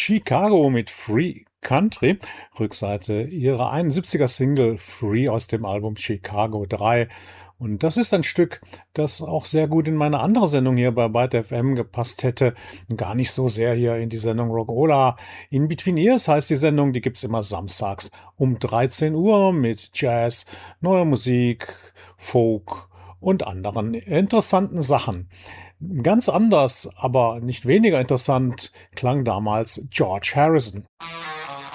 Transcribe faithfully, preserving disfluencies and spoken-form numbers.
Chicago mit Free Country, Rückseite ihrer einundsiebziger-Single Free aus dem Album Chicago drei. Und das ist ein Stück, das auch sehr gut in meine andere Sendung hier bei Byte F M gepasst hätte. Gar nicht so sehr hier in die Sendung Rockola. In Between Ears heißt die Sendung, die gibt's immer samstags um dreizehn Uhr mit Jazz, neuer Musik, Folk und anderen interessanten Sachen. Ganz anders, aber nicht weniger interessant klang damals George Harrison.